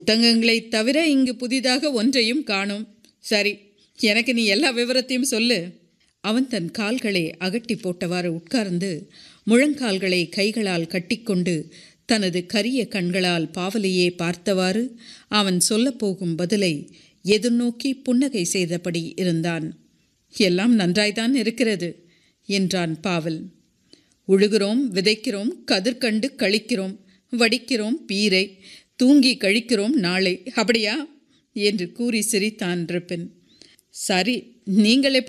புத்தகங்களைத் தவிர இங்கு புதிதாக ஒன்றையும் காணோம். சரி, எனக்கு நீ எல்லா விவரத்தையும் சொல்லு. அவன் தன் கால்களை அகட்டி போட்டவாறு உட்கார்ந்து முழங்கால்களை கைகளால் கட்டிக்கொண்டு தனது கரிய கண்களால் பாவலையே பார்த்தவாறு அவன் சொல்லப்போகும் பதிலை எதிர்நோக்கி புன்னகை செய்தபடி இருந்தான். எல்லாம் நன்றாய்தான் இருக்கிறது என்றான் பாவல். உழுகிறோம், விதைக்கிறோம், கதிர்கண்டு கழிக்கிறோம், வடிக்கிறோம் பீரை, தூங்கி கழிக்கிறோம் நாளை, அப்படியா என்று கூறி சிரித்தான் ரிப்பன். சரி, நீங்கள் எப்படி